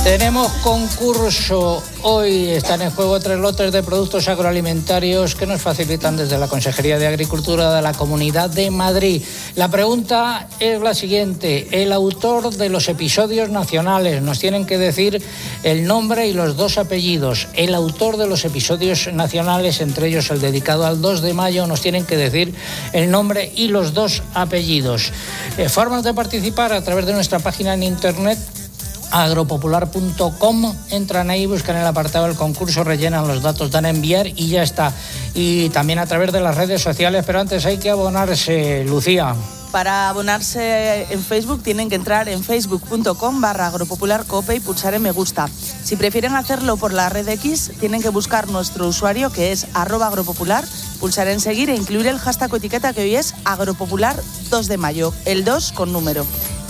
Tenemos concurso. Hoy están en juego 3 lotes de productos agroalimentarios que nos facilitan desde la Consejería de Agricultura de la Comunidad de Madrid. La pregunta es la siguiente. El autor de los episodios nacionales, nos tienen que decir el nombre y los 2 apellidos. El autor de los episodios nacionales, entre ellos el dedicado al 2 de mayo, nos tienen que decir el nombre y los 2 apellidos. Formas de participar a través de nuestra página en internet agropopular.com, entran ahí, buscan el apartado del concurso, rellenan los datos, dan a enviar y ya está. Y también a través de las redes sociales, pero antes hay que abonarse, Lucía. Para abonarse en Facebook tienen que entrar en facebook.com/agropopularcope y pulsar en me gusta. Si prefieren hacerlo por la red X, tienen que buscar nuestro usuario, que es @agropopular, pulsar en seguir e incluir el hashtag o etiqueta que hoy es agropopular 2 de mayo, el 2 con número.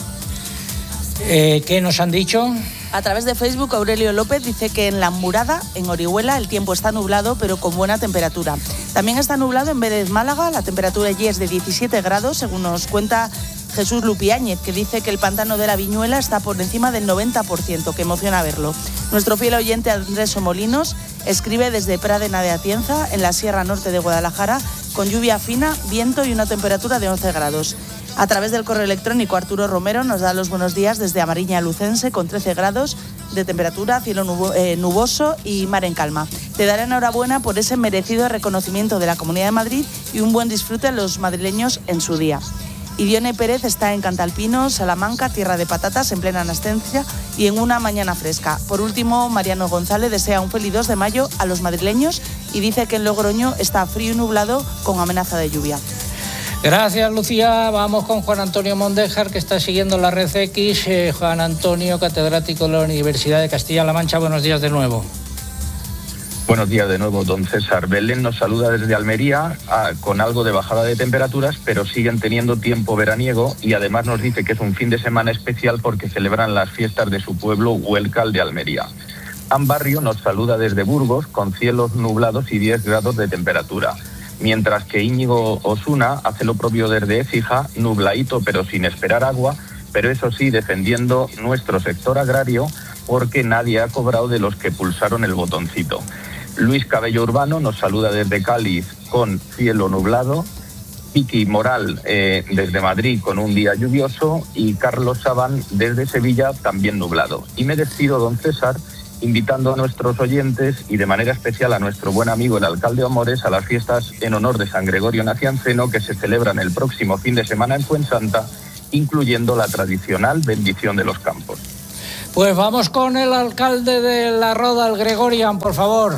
¿Qué nos han dicho? A través de Facebook, Aurelio López dice que en La Murada, en Orihuela, el tiempo está nublado, pero con buena temperatura. También está nublado en Vélez, Málaga, la temperatura allí es de 17 grados, según nos cuenta Jesús Lupiáñez, que dice que el pantano de la Viñuela está por encima del 90%, que emociona verlo. Nuestro fiel oyente Andrés Somolinos escribe desde Pradena de Atienza, en la Sierra Norte de Guadalajara, con lluvia fina, viento y una temperatura de 11 grados. A través del correo electrónico, Arturo Romero nos da los buenos días desde Amariña Lucense, con 13 grados de temperatura, cielo nuboso y mar en calma. Te daré enhorabuena por ese merecido reconocimiento de la Comunidad de Madrid y un buen disfrute a los madrileños en su día. Idione Pérez está en Cantalpino, Salamanca, tierra de patatas, en plena nascencia y en una mañana fresca. Por último, Mariano González desea un feliz 2 de mayo a los madrileños y dice que en Logroño está frío y nublado con amenaza de lluvia. Gracias, Lucía. Vamos con Juan Antonio Mondejar, que está siguiendo la red X. Juan Antonio, catedrático de la Universidad de Castilla-La Mancha. Buenos días de nuevo. Buenos días de nuevo, don César. Belén nos saluda desde Almería con algo de bajada de temperaturas, pero siguen teniendo tiempo veraniego y además nos dice que es un fin de semana especial porque celebran las fiestas de su pueblo, Huelcal de Almería. An Barrio nos saluda desde Burgos con cielos nublados y 10 grados de temperatura. Mientras que Íñigo Osuna hace lo propio desde Écija, nubladito pero sin esperar agua, pero eso sí, defendiendo nuestro sector agrario porque nadie ha cobrado de los que pulsaron el botoncito. Luis Cabello Urbano nos saluda desde Cádiz con cielo nublado, Piqui Moral desde Madrid con un día lluvioso y Carlos Sabán desde Sevilla también nublado. Y me despido, don César, invitando a nuestros oyentes y de manera especial a nuestro buen amigo el alcalde Amores a las fiestas en honor de San Gregorio Nacianceno que se celebran el próximo fin de semana en Fuensanta, incluyendo la tradicional bendición de los campos. Pues vamos con el alcalde de La Roda, el Gregorian, por favor.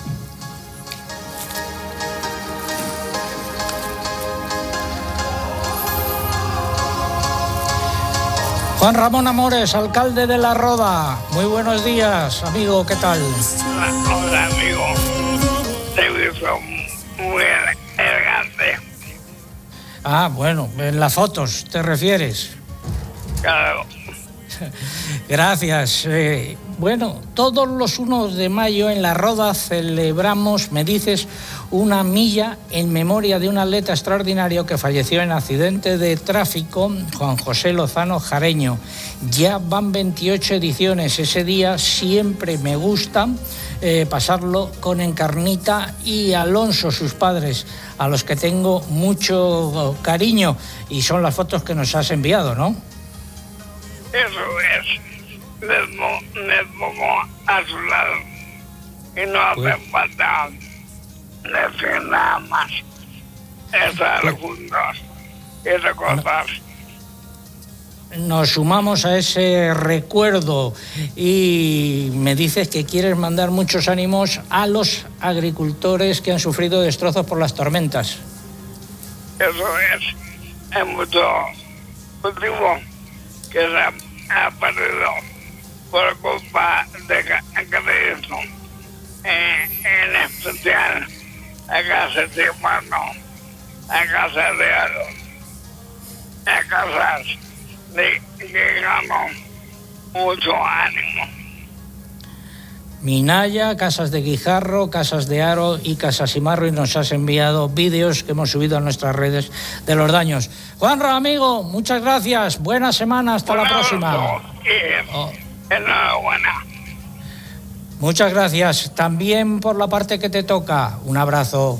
Juan Ramón Amores, alcalde de La Roda. Muy buenos días, amigo, ¿qué tal? Hola, amigo. Te he visto muy elegante. Ah, bueno, en las fotos, ¿te refieres? Claro. Gracias. Bueno, todos los 1 de mayo en La Roda celebramos, me dices, una milla en memoria de un atleta extraordinario que falleció en accidente de tráfico, Juan José Lozano Jareño. Ya van 28 ediciones. Ese día siempre me gusta pasarlo con Encarnita y Alonso, sus padres, a los que tengo mucho cariño. Y son las fotos que nos has enviado, ¿no? Eso es. Me pongo a su lado y no hace falta decir nada más. Estar juntos y recordar. Nos sumamos a ese recuerdo y me dices que quieres mandar muchos ánimos a los agricultores que han sufrido destrozos por las tormentas. Eso es. Hay mucho cultivo que se ha perdido por culpa de crédito, en especial a casas de mano, a casas de aro, a casas que ganó mucho ánimo. Minaya, Casas de Guijarro, Casas de Aro y Casas Imarro, y nos has enviado vídeos que hemos subido a nuestras redes de los daños. Juanra, amigo, muchas gracias, buena semana, hasta la próxima. Enhorabuena. Muchas gracias. También por la parte que te toca. Un abrazo.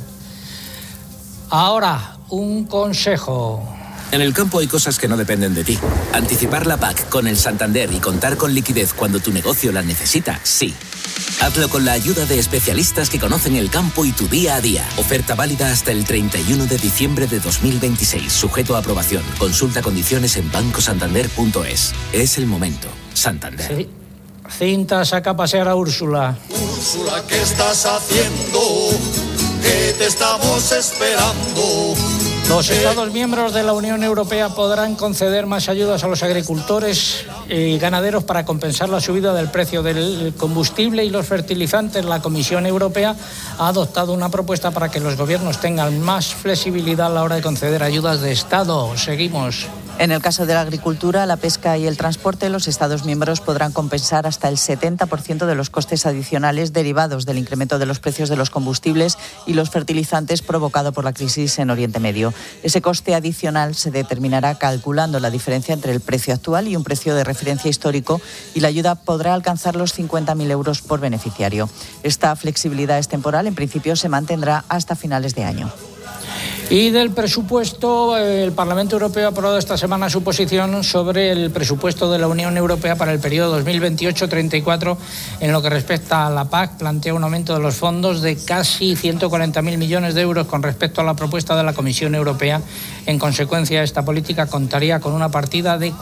Ahora, un consejo. En el campo hay cosas que no dependen de ti. Anticipar la PAC con el Santander y contar con liquidez cuando tu negocio la necesita, sí. Hazlo con la ayuda de especialistas que conocen el campo y tu día a día. Oferta válida hasta el 31 de diciembre de 2026. Sujeto a aprobación. Consulta condiciones en bancosantander.es. Es el momento. Santander. Sí. Cinta, saca a pasear a Úrsula. Úrsula, ¿qué estás haciendo? Que te estamos esperando. Los Estados miembros de la Unión Europea podrán conceder más ayudas a los agricultores y ganaderos para compensar la subida del precio del combustible y los fertilizantes. La Comisión Europea ha adoptado una propuesta para que los gobiernos tengan más flexibilidad a la hora de conceder ayudas de Estado. Seguimos. En el caso de la agricultura, la pesca y el transporte, los Estados miembros podrán compensar hasta el 70% de los costes adicionales derivados del incremento de los precios de los combustibles y los fertilizantes provocado por la crisis en Oriente Medio. Ese coste adicional se determinará calculando la diferencia entre el precio actual y un precio de referencia histórico, y la ayuda podrá alcanzar los 50.000 euros por beneficiario. Esta flexibilidad es temporal, en principio se mantendrá hasta finales de año. Y del presupuesto, el Parlamento Europeo ha aprobado esta semana su posición sobre el presupuesto de la Unión Europea para el periodo 2028-34. En lo que respecta a la PAC, plantea un aumento de los fondos de casi 140.000 millones de euros con respecto a la propuesta de la Comisión Europea. En consecuencia, esta política contaría con una partida de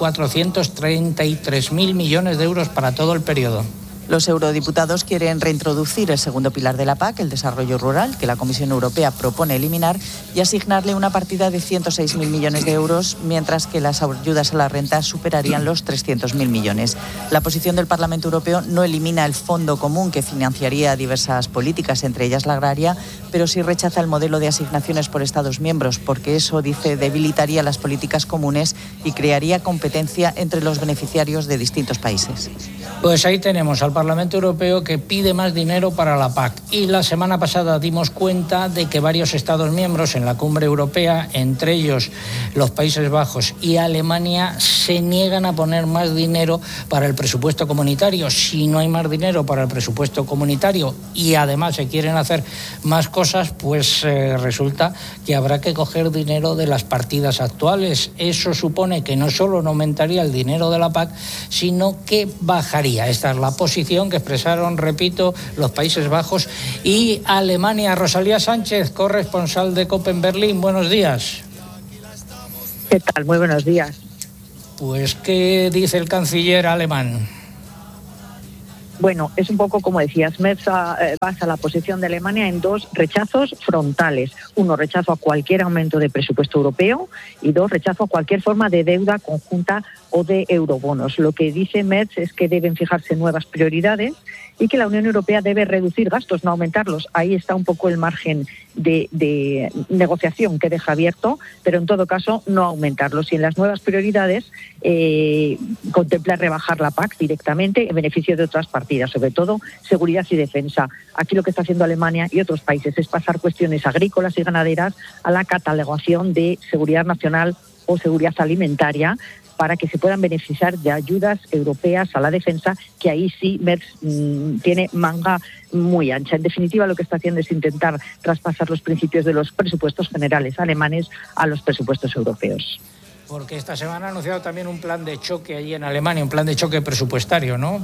433.000 millones de euros para todo el periodo. Los eurodiputados quieren reintroducir el segundo pilar de la PAC, el desarrollo rural, que la Comisión Europea propone eliminar, y asignarle una partida de 106.000 millones de euros, mientras que las ayudas a la renta superarían los 300.000 millones. La posición del Parlamento Europeo no elimina el fondo común que financiaría diversas políticas, entre ellas la agraria, pero sí rechaza el modelo de asignaciones por Estados miembros, porque eso, dice, debilitaría las políticas comunes y crearía competencia entre los beneficiarios de distintos países. Pues ahí tenemos al Parlamento Europeo que pide más dinero para la PAC. Y la semana pasada dimos cuenta de que varios Estados miembros en la cumbre europea, entre ellos los Países Bajos y Alemania, se niegan a poner más dinero para el presupuesto comunitario. Si no hay más dinero para el presupuesto comunitario y además se quieren hacer más cosas, pues resulta que habrá que coger dinero de las partidas actuales. Eso supone que no solo no aumentaría el dinero de la PAC, sino que bajaría. Esta es la posición que expresaron, repito, los Países Bajos y Alemania. Rosalía Sánchez, corresponsal de COPE en Berlín. Buenos días. ¿Qué tal? Muy buenos días. Pues, ¿qué dice el canciller alemán? Bueno, es un poco como decías, Merz basa la posición de Alemania en dos rechazos frontales. Uno, rechazo a cualquier aumento de presupuesto europeo, y dos, rechazo a cualquier forma de deuda conjunta o de eurobonos. Lo que dice Merz es que deben fijarse nuevas prioridades y que la Unión Europea debe reducir gastos, no aumentarlos. Ahí está un poco el margen de negociación que deja abierto, pero en todo caso no aumentarlos. Y en las nuevas prioridades contempla rebajar la PAC directamente en beneficio de otras partidas, sobre todo seguridad y defensa. Aquí lo que está haciendo Alemania y otros países es pasar cuestiones agrícolas y ganaderas a la catalogación de seguridad nacional o seguridad alimentaria, para que se puedan beneficiar de ayudas europeas a la defensa, que ahí sí Merz tiene manga muy ancha. En definitiva, lo que está haciendo es intentar traspasar los principios de los presupuestos generales alemanes a los presupuestos europeos. Porque esta semana ha anunciado también un plan de choque allí en Alemania, un plan de choque presupuestario, ¿no?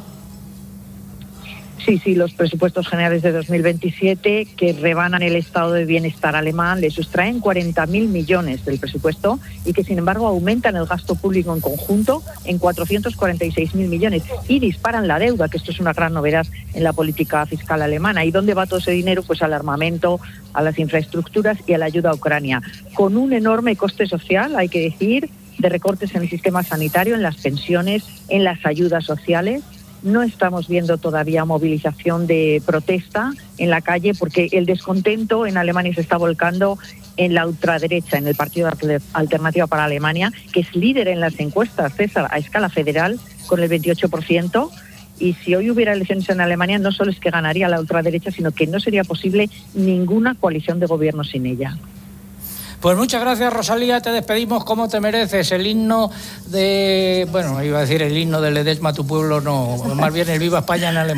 Sí, los presupuestos generales de 2027, que rebanan el estado de bienestar alemán, le sustraen 40.000 millones del presupuesto y que, sin embargo, aumentan el gasto público en conjunto en 446.000 millones y disparan la deuda, que esto es una gran novedad en la política fiscal alemana. ¿Y dónde va todo ese dinero? Pues al armamento, a las infraestructuras y a la ayuda a Ucrania, con un enorme coste social, hay que decir, de recortes en el sistema sanitario, en las pensiones, en las ayudas sociales. No estamos viendo todavía movilización de protesta en la calle, porque el descontento en Alemania se está volcando en la ultraderecha, en el Partido Alternativa para Alemania, que es líder en las encuestas, César, a escala federal, con el 28%. Y si hoy hubiera elecciones en Alemania, no solo es que ganaría la ultraderecha, sino que no sería posible ninguna coalición de gobierno sin ella. Pues muchas gracias, Rosalía, te despedimos como te mereces. El himno de, bueno, iba a decir el himno de Ledesma, tu pueblo, no, más bien el Viva España en alemán.